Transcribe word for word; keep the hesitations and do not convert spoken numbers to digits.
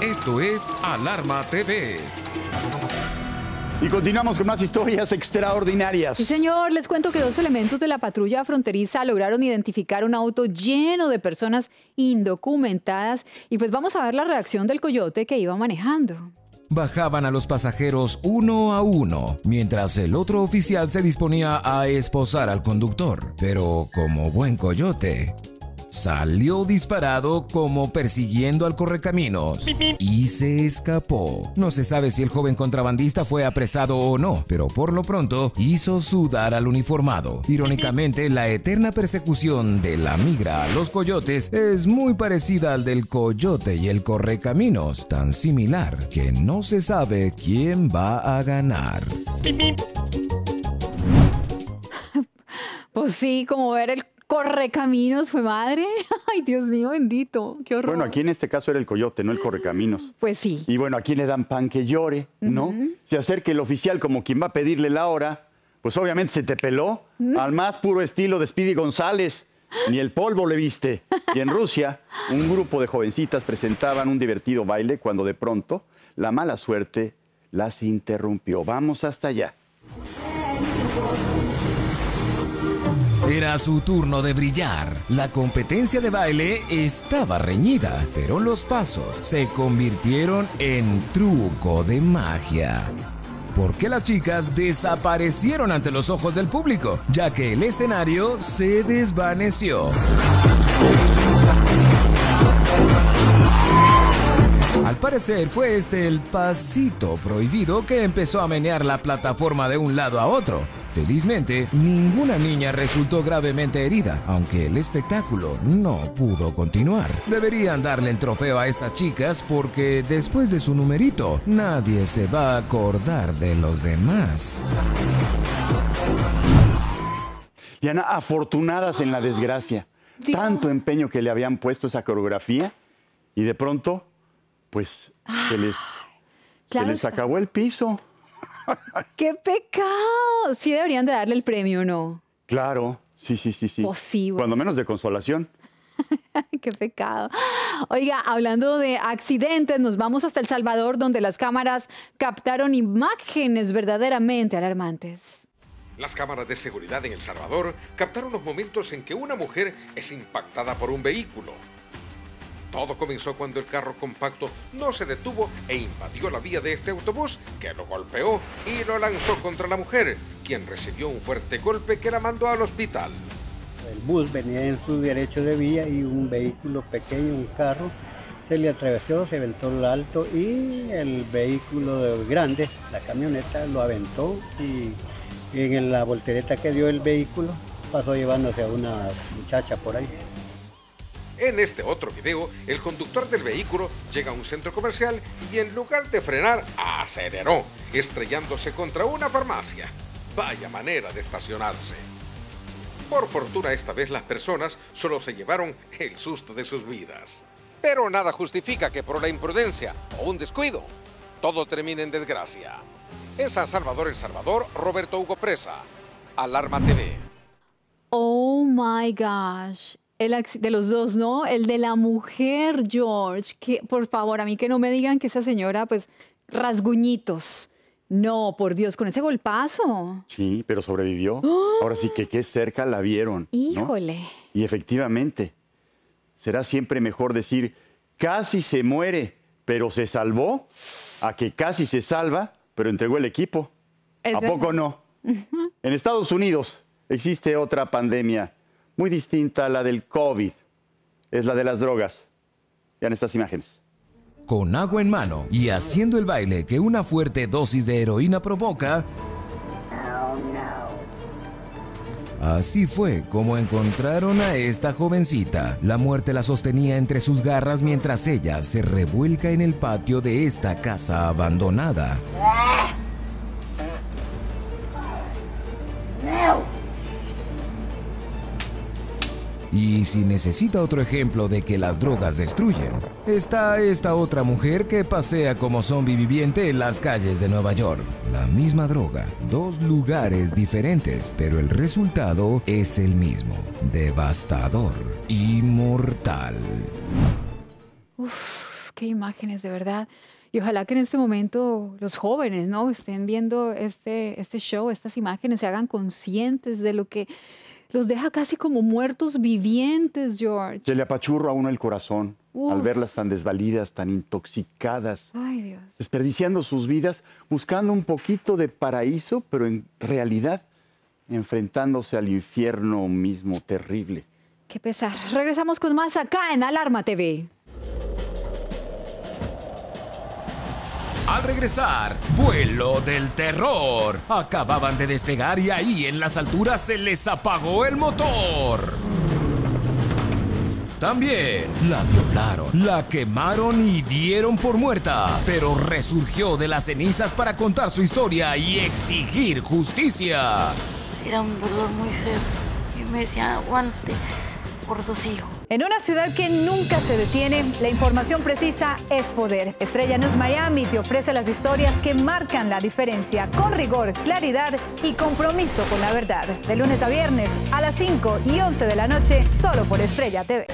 Esto es Alarma T V. Y continuamos con más historias extraordinarias. Sí, señor, les cuento que dos elementos de la patrulla fronteriza lograron identificar un auto lleno de personas indocumentadas. Y pues vamos a ver la reacción del coyote que iba manejando. Bajaban a los pasajeros uno a uno, mientras el otro oficial se disponía a esposar al conductor. Pero como buen coyote, salió disparado como persiguiendo al correcaminos y se escapó. No se sabe si el joven contrabandista fue apresado o no, pero por lo pronto hizo sudar al uniformado. Irónicamente, la eterna persecución de la migra a los coyotes es muy parecida al del coyote y el correcaminos, tan similar que no se sabe quién va a ganar. Pues sí, como ver el correcaminos fue madre. Ay, Dios mío, bendito. Qué horror. Bueno, aquí en este caso era el coyote, no el correcaminos. Pues sí. Y bueno, aquí le dan pan que llore, ¿no? Uh-huh. Se acerca el oficial como quien va a pedirle la hora. Pues obviamente se te peló. Uh-huh. Al más puro estilo de Speedy González. Ni el polvo le viste. Y en Rusia, un grupo de jovencitas presentaban un divertido baile cuando de pronto la mala suerte las interrumpió. Vamos hasta allá. Era su turno de brillar. La competencia de baile estaba reñida, pero los pasos se convirtieron en truco de magia. Porque las chicas desaparecieron ante los ojos del público, ya que el escenario se desvaneció. Al parecer fue este el pasito prohibido que empezó a menear la plataforma de un lado a otro. Felizmente, ninguna niña resultó gravemente herida, aunque el espectáculo no pudo continuar. Deberían darle el trofeo a estas chicas porque después de su numerito, nadie se va a acordar de los demás. Diana, afortunadas en la desgracia. Sí. Tanto empeño que le habían puesto esa coreografía y de pronto, pues, se les, claro se les acabó el piso. ¡Qué pecado! Sí deberían de darle el premio, ¿no? Claro, sí, sí, sí, sí. Posible. Cuando menos de consolación. ¡Qué pecado! Oiga, hablando de accidentes, nos vamos hasta El Salvador, donde las cámaras captaron imágenes verdaderamente alarmantes. Las cámaras de seguridad en El Salvador captaron los momentos en que una mujer es impactada por un vehículo. Todo comenzó cuando el carro compacto no se detuvo e invadió la vía de este autobús, que lo golpeó y lo lanzó contra la mujer, quien recibió un fuerte golpe que la mandó al hospital. El bus venía en su derecho de vía y un vehículo pequeño, un carro, se le atravesó, se aventó al alto y el vehículo grande, la camioneta, lo aventó y en la voltereta que dio el vehículo pasó llevándose a una muchacha por ahí. En este otro video, el conductor del vehículo llega a un centro comercial y en lugar de frenar, aceleró, estrellándose contra una farmacia. Vaya manera de estacionarse. Por fortuna, esta vez las personas solo se llevaron el susto de sus vidas. Pero nada justifica que por la imprudencia o un descuido, todo termine en desgracia. En San Salvador, El Salvador, Roberto Hugo Presa, Alarma T V. Oh my gosh. El de los dos, ¿no? El de la mujer, George, que por favor, a mí que no me digan que esa señora, pues, rasguñitos. No, por Dios, con ese golpazo. Sí, pero sobrevivió. ¡Oh! Ahora sí que qué cerca la vieron, ¿no? Híjole. Y efectivamente, será siempre mejor decir, casi se muere, pero se salvó, a que casi se salva, pero entregó el equipo. ¿A poco no? Uh-huh. En Estados Unidos existe otra pandemia muy distinta a la del COVID, es la de las drogas. Vean estas imágenes. Con agua en mano y haciendo el baile que una fuerte dosis de heroína provoca, oh, no. Así fue como encontraron a esta jovencita. La muerte la sostenía entre sus garras mientras ella se revuelca en el patio de esta casa abandonada. Y si necesita otro ejemplo de que las drogas destruyen, está esta otra mujer que pasea como zombie viviente en las calles de Nueva York. La misma droga, dos lugares diferentes, pero el resultado es el mismo: devastador y mortal. Uf, qué imágenes, de verdad. Y ojalá que en este momento los jóvenes, ¿no? Estén viendo este, este show, estas imágenes, se hagan conscientes de lo que los deja casi como muertos vivientes, George. Se le apachurra a uno el corazón Uf. al verlas tan desvalidas, tan intoxicadas, Ay, Dios. desperdiciando sus vidas, buscando un poquito de paraíso, pero en realidad enfrentándose al infierno mismo terrible. Qué pesar. Regresamos con más acá en Alarma T V. Al regresar, vuelo del terror. Acababan de despegar y ahí en las alturas se les apagó el motor. También la violaron, la quemaron y dieron por muerta, pero resurgió de las cenizas para contar su historia y exigir justicia. Era un dolor muy feo y me decía aguante por dos hijos. En una ciudad que nunca se detiene, la información precisa es poder. Estrella News Miami te ofrece las historias que marcan la diferencia, con rigor, claridad y compromiso con la verdad. De lunes a viernes a las cinco y once de la noche, solo por Estrella T V.